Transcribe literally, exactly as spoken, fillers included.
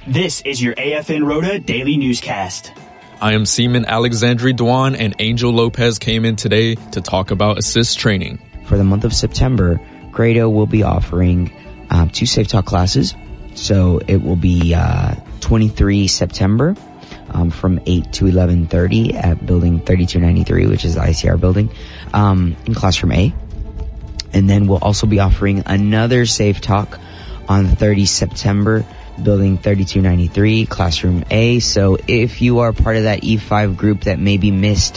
This is your A F N Rota Daily Newscast. I am Seaman Alexandri Dwan, and Angel Lopez came in today to talk about assist training. For the month of September, Grado will be offering um, two Safe Talk classes. So it will be uh, twenty-three September um, from eight to eleven thirty at building thirty-two ninety-three, which is the I C R building, um, in classroom A. And then we'll also be offering another Safe Talk on the thirtieth September, building thirty-two ninety-three, classroom A. So if you are part of that E five group that maybe missed